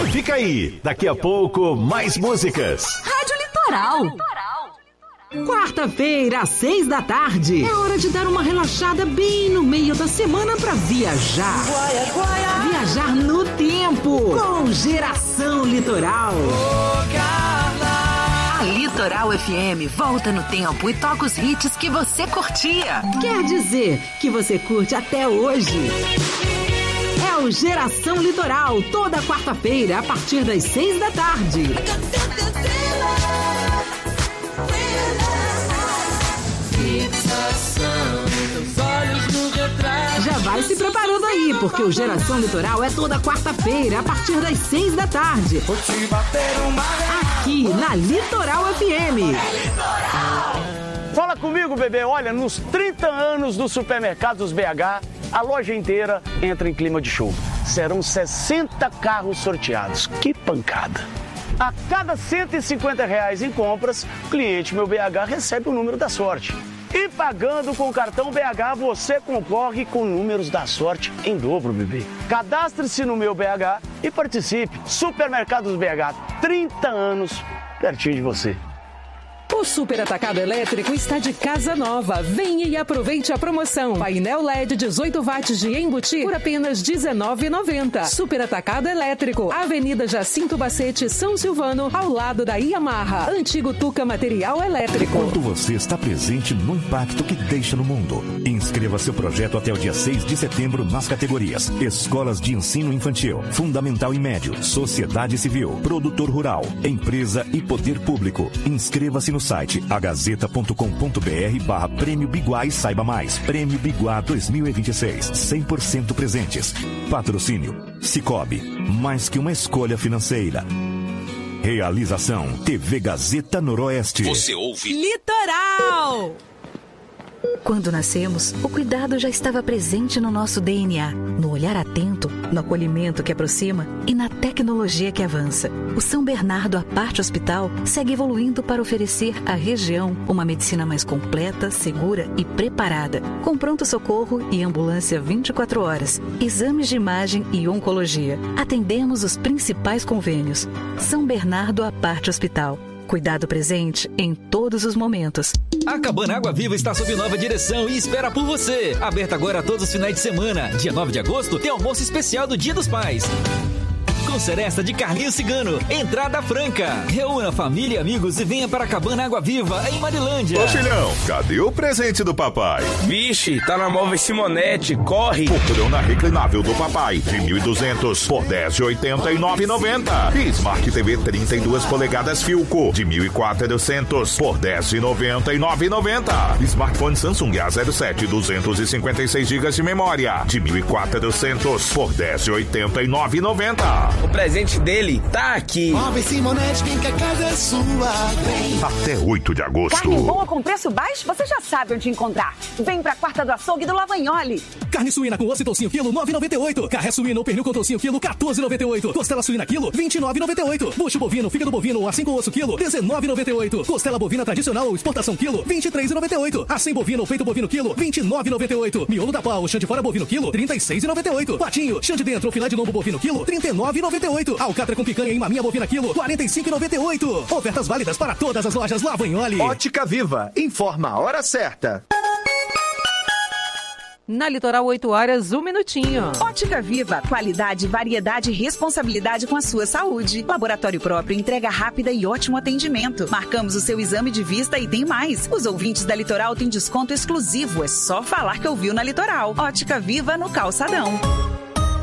Fica aí, daqui a pouco mais músicas. Rádio Litoral. Quarta-feira, às 6 da tarde. É hora de dar uma relaxada bem no meio da semana pra viajar. Viajar no tempo com Geração Litoral. A Litoral FM volta no tempo e toca os hits que você curtia. Quer dizer que você curte até hoje. É o Geração Litoral, toda quarta-feira, a partir das 6 da tarde. Já vai se preparando aí, porque o Geração Litoral é toda quarta-feira, a partir das 6 da tarde. Aqui na Litoral FM. Fala comigo, bebê. Olha, nos 30 anos do Supermercados BH, a loja inteira entra em clima de show. Serão 60 carros sorteados. Que pancada! A cada R$150 em compras, o cliente Meu BH recebe o número da sorte. E pagando com o cartão BH, você concorre com números da sorte em dobro, bebê. Cadastre-se no Meu BH e participe. Supermercados BH, 30 anos, pertinho de você. O Super Atacado Elétrico está de casa nova. Venha e aproveite a promoção. Painel LED 18 watts de embutir por apenas R$19,90. Super Atacado Elétrico. Avenida Jacinto Bacete, São Silvano, ao lado da Yamaha. Antigo Tuca Material Elétrico. Quanto você está presente no impacto que deixa no mundo. Inscreva seu projeto até o dia 6 de setembro nas categorias Escolas de Ensino Infantil, Fundamental e Médio, Sociedade Civil, Produtor Rural, Empresa e Poder Público. Inscreva-se no site agazeta.com.br/Prêmio Biguá e saiba mais. Prêmio Biguá 2026. 100% presentes. Patrocínio Cicobi. Mais que uma escolha financeira. Realização TV Gazeta Noroeste. Você ouve Litoral. Quando nascemos, o cuidado já estava presente no nosso DNA, no olhar atento, no acolhimento que aproxima e na tecnologia que avança. O São Bernardo à Parte Hospital segue evoluindo para oferecer à região uma medicina mais completa, segura e preparada, com pronto-socorro e ambulância 24 horas, exames de imagem e oncologia. Atendemos os principais convênios. São Bernardo à Parte Hospital. Cuidado presente em todos os momentos. A Cabana Água Viva está sob nova direção e espera por você. Aberta agora todos os finais de semana. Dia 9 de agosto tem almoço especial do Dia dos Pais. Com seresta de Carlinhos Cigano, entrada franca. Reúna família e amigos e venha para a Cabana Água Viva, em Marilândia. Ô filhão, cadê o presente do papai? Vixe, tá na Móveis Simonetti, corre! Poltrona reclinável do papai, de 1.200 por R$10,89,90. E Smart TV 32 polegadas Philco, de 1.400 por R$10,99,90. Smartphone Samsung A07, 256 GB de memória, de 1.400 por R$10,89,90. O presente dele tá aqui. Móveis Simonetti, quem quer casa é sua. Até 8 de agosto. Carne boa com preço baixo, você já sabe onde encontrar. Vem pra Quarta do Açougue do Lavagnoli. Carne suína com osso e toucinho quilo, R$9,98. Carré suíno ou pernil com toucinho quilo, R$14,98. Costela suína quilo, R$29,98. Bucho bovino, fígado bovino ou assim com osso quilo, R$19,98. Costela bovina tradicional ou exportação quilo, R$23,98. Assim bovino ou peito bovino quilo, R$29,98. Miolo da pau, chã de fora bovino quilo, R$36,98. Patinho, chã de dentro ou filé de lombo bovino quilo, R$39,98. Alcatra com picanha e maminha bovina quilo, R$45,98. Ofertas válidas para todas as lojas Lavagnoli. Ótica Viva, informa a hora certa. Na Litoral, 8 horas, 1 minutinho. Ótica Viva, qualidade, variedade e responsabilidade com a sua saúde. Laboratório próprio, entrega rápida e ótimo atendimento. Marcamos o seu exame de vista e tem mais. Os ouvintes da Litoral têm desconto exclusivo. É só falar que ouviu na Litoral. Ótica Viva no Calçadão.